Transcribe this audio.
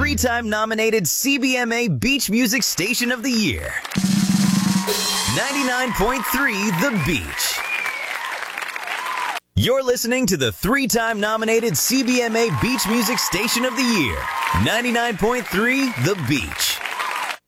three-time nominated CBMA Beach Music Station of the Year. 99.3 The Beach. You're listening to the three-time nominated CBMA Beach Music Station of the Year. 99.3 The Beach.